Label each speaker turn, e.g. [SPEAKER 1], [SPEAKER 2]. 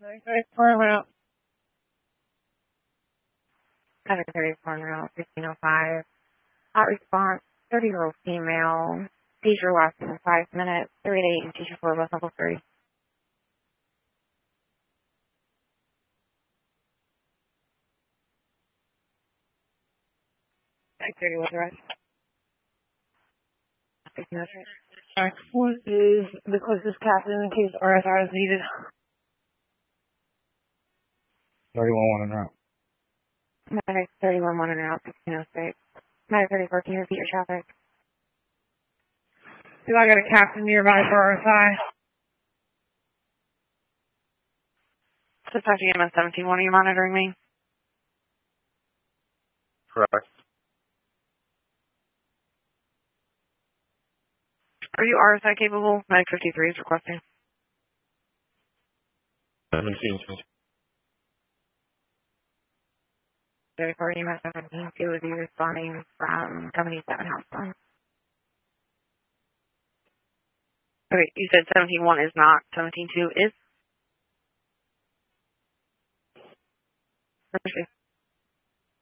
[SPEAKER 1] 4 route.
[SPEAKER 2] 734 route, 1505. Hot response, 30-year-old female. Seizure lasting 5 minutes. 3-8 and teacher 4, bus level 3. Tag 30 was right.
[SPEAKER 1] What is the closest captain in case RSR is needed?
[SPEAKER 3] 31-1 en route.
[SPEAKER 2] Medic 31-1 en route, 1606. Medic 34, can you repeat your traffic?
[SPEAKER 1] Do I got a captain nearby for RSI?
[SPEAKER 2] Dispatch EMS 17, are you monitoring me?
[SPEAKER 3] Correct.
[SPEAKER 2] Are you RSI capable? Medic 53 is requesting.
[SPEAKER 3] 17.
[SPEAKER 2] 34 EMS 17, she would be responding from company 7 house phone. Okay, you said 17-1 is not, 17-2 is?